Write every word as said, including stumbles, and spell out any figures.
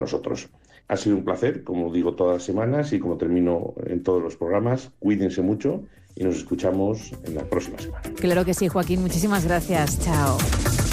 nosotros. Ha sido un placer, como digo todas las semanas y como termino en todos los programas. Cuídense mucho y nos escuchamos en la próxima semana. Claro que sí, Joaquín. Muchísimas gracias. Chao.